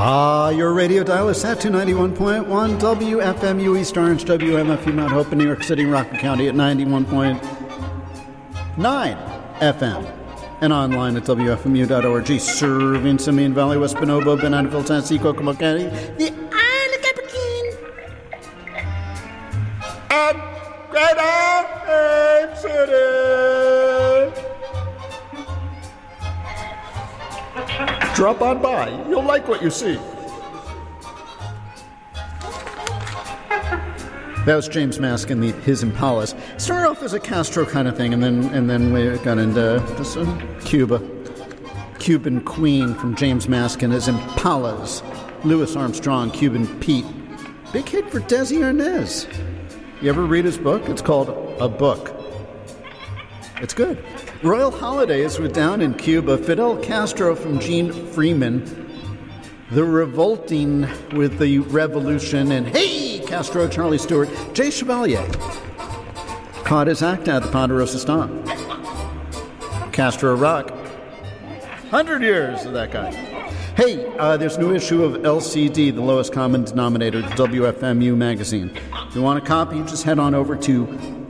Your radio dial is set to 91.1 WFMU East Orange, WMFU Mount Hope in New York City, Rockland County at 91.9 FM. And online at WFMU.org, serving Simeon Valley, West Bonobo, Bentonville, Tennessee, Kokomo County, the Isle of Capricorn, and Greater Bay City. Drop on by. You'll like what you see. That was James Mask and his Impalas. Started off as a Castro kind of thing, and then we got into just Cuba. Cuban Queen from James Mask and his Impalas. Louis Armstrong, Cuban Pete. Big hit for Desi Arnaz. You ever read his book? It's called A Book. It's good. Royal Holidays were down in Cuba. Fidel Castro from Gene Freeman. The Revolting with the Revolution. And hey, Castro, Charlie Stewart. Jay Chevalier caught his act at the Ponderosa Stomp. Castro Rock. 100 years of that guy. Hey, there's a new issue of LCD, the lowest common denominator, the WFMU magazine. If you want a copy, just head on over to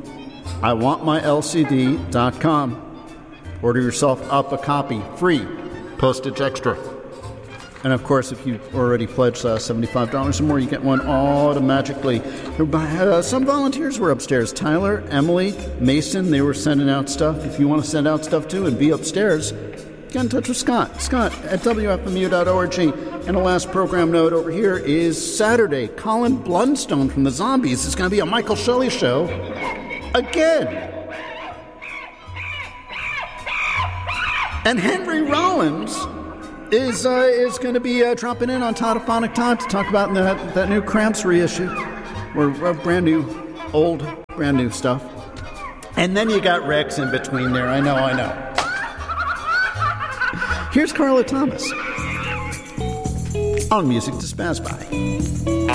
iwantmylcd.com. Order yourself up a copy, free, postage extra. And of course, if you already pledged $75 or more, you get one automatically. Some volunteers were upstairs. Tyler, Emily, Mason, they were sending out stuff. If you want to send out stuff too and be upstairs, get in touch with Scott. Scott at WFMU.org. And the last program note over here is Saturday. Colin Blunstone from the Zombies is going to be a Michael Shelley show again. And Henry Rollins is going to be dropping in on Todophonic Todd to talk about that new Cramps reissue, or brand new stuff. And then you got Rex in between there. I know. Here's Carla Thomas on Music to Spaz By.